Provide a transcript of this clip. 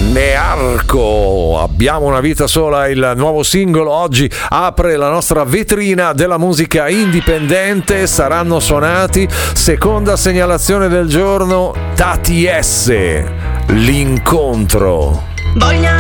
Nearco, abbiamo una vita sola, il nuovo singolo oggi apre la nostra vetrina della musica indipendente. Saranno suonati, seconda segnalazione del giorno, Tati S, l'incontro. Voglio